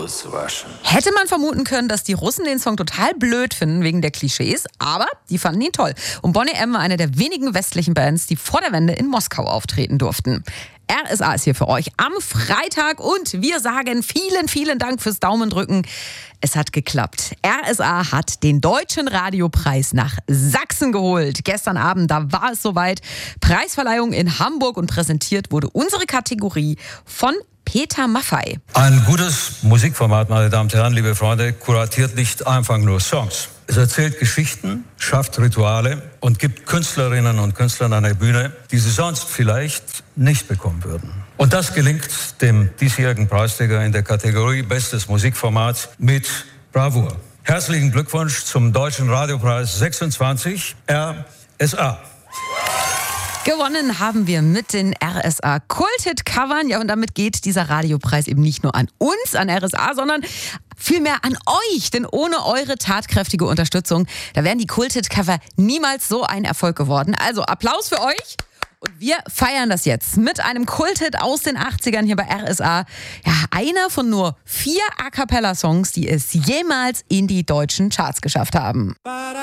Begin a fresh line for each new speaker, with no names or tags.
auswaschen.
Hätte man vermuten können, dass die Russen den Song total blöd finden wegen der Klischees, aber die fanden ihn toll. Und Boney M. war eine der wenigen westlichen Bands, die vor der Wende in Moskau auftreten durften. RSA ist hier für euch am Freitag und wir sagen vielen, vielen Dank fürs Daumendrücken. Es hat geklappt. RSA hat den Deutschen Radiopreis nach Sachsen geholt. Gestern Abend, da war es soweit. Preisverleihung in Hamburg und präsentiert wurde unsere Kategorie von Peter Maffay.
Ein gutes Musikformat, meine Damen und Herren, liebe Freunde, kuratiert nicht einfach nur Songs. Es erzählt Geschichten, schafft Rituale und gibt Künstlerinnen und Künstlern eine Bühne, die sie sonst vielleicht nicht bekommen würden. Und das gelingt dem diesjährigen Preisträger in der Kategorie Bestes Musikformat mit Bravour. Herzlichen Glückwunsch zum Deutschen Radiopreis 26 RSA.
Gewonnen haben wir mit den RSA Kulthit-Covern. Ja, und damit geht dieser Radiopreis eben nicht nur an uns, an RSA, sondern vielmehr an euch. Denn ohne eure tatkräftige Unterstützung, da wären die Kulthit-Cover niemals so ein Erfolg geworden. Also Applaus für euch. Und wir feiern das jetzt mit einem Kulthit aus den 80ern hier bei RSA. Ja, einer von nur 4 A-Cappella-Songs, die es jemals in die deutschen Charts geschafft haben.